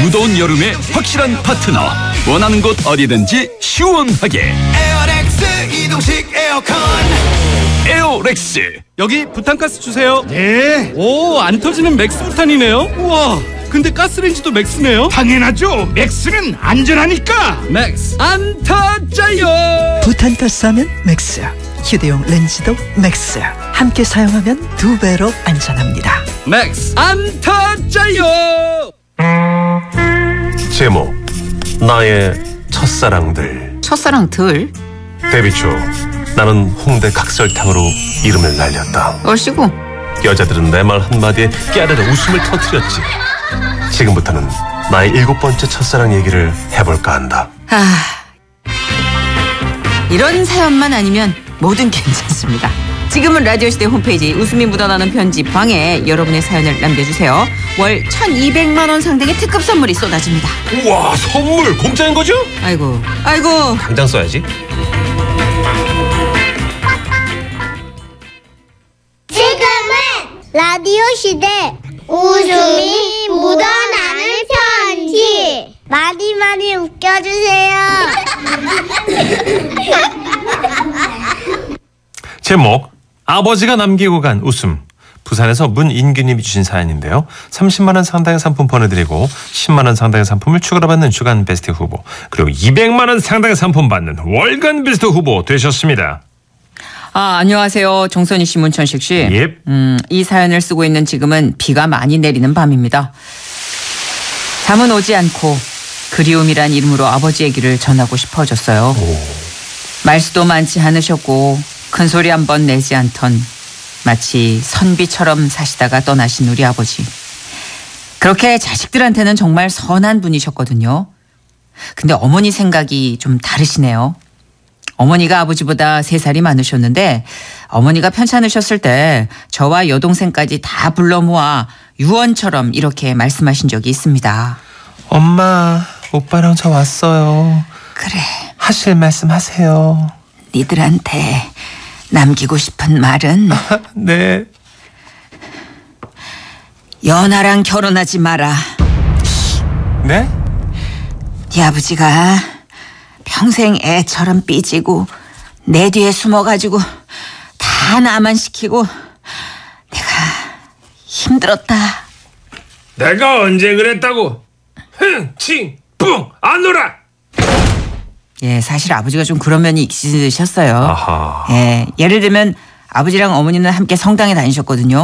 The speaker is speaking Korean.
무더운 여름에 확실한 파트너. 원하는 곳 어디든지 시원하게. 에어렉스 이동식 에어컨. 에어렉스. 여기 부탄가스 주세요. 네, 오, 안 터지는 맥스 부탄이네요. 우와, 근데 가스레인지도 맥스네요. 당연하죠. 맥스는 안전하니까. 맥스 안 터져요. 부탄가스 하면 맥스, 휴대용 렌즈도 맥스. 함께 사용하면 2배로 안전합니다. 맥스 안 터져요. 제목 나의 첫사랑들. 첫사랑들 데뷔 초 나는 홍대 각설탕으로 이름을 날렸다. 얼씨구. 여자들은 내 말 한마디에 깨르르 웃음을 터뜨렸지. 지금부터는 나의 7번째 첫사랑 얘기를 해볼까 한다. 이런 사연만 아니면 뭐든 괜찮습니다. 지금은 라디오시대 홈페이지 웃음이 묻어나는 편집방에 여러분의 사연을 남겨주세요. 월 1,200만 원 상당의 특급 선물이 쏟아집니다. 우와, 선물 공짜인 거죠? 아이고 당장 써야지. 지금은 라디오 시대 웃음이 묻어나는 편지. 많이 많이 웃겨주세요. 제목 아버지가 남기고 간 웃음. 부산에서 문인규님이 주신 사연인데요. 30만 원 상당의 상품 보내드리고 10만 원 상당의 상품을 추가로 받는 주간 베스트 후보, 그리고 200만 원 상당의 상품 받는 월간 베스트 후보 되셨습니다. 안녕하세요. 정선희 씨, 문천식 씨. 예. 이 사연을 쓰고 있는 지금은 비가 많이 내리는 밤입니다. 잠은 오지 않고 그리움이란 이름으로 아버지 얘기를 전하고 싶어졌어요. 말수도 많지 않으셨고 큰 소리 한 번 내지 않던 마치 선비처럼 사시다가 떠나신 우리 아버지. 그렇게 자식들한테는 정말 선한 분이셨거든요. 근데 어머니 생각이 좀 다르시네요. 어머니가 아버지보다 3살이 많으셨는데 어머니가 편찮으셨을 때 저와 여동생까지 다 불러 모아 유언처럼 이렇게 말씀하신 적이 있습니다. 엄마, 오빠랑 저 왔어요. 그래, 하실 말씀 하세요. 니들한테 남기고 싶은 말은 네. 연하랑 결혼하지 마라. 네? 네 아버지가 평생 애처럼 삐지고 내 뒤에 숨어가지고 다 나만 시키고 내가 힘들었다. 내가 언제 그랬다고? 흥, 칭, 뿡, 안 놀아! 예, 사실 아버지가 좀 그런 면이 있으셨어요. 아하. 예, 예를 들면 아버지랑 어머니는 함께 성당에 다니셨거든요.